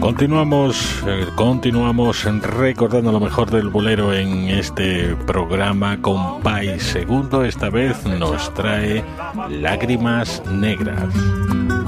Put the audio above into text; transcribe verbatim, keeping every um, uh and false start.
Continuamos, eh, continuamos recordando lo mejor del bolero en este programa con País Segundo. Esta vez nos trae Lágrimas Negras.